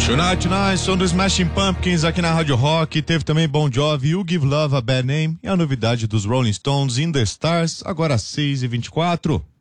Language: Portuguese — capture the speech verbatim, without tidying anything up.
Tonight Tonight, som do Smashing Pumpkins aqui na Rádio Rock. Teve também Bon Jovi, You Give Love a Bad Name. E a novidade dos Rolling Stones, In the Stars, agora às seis e vinte e quatro.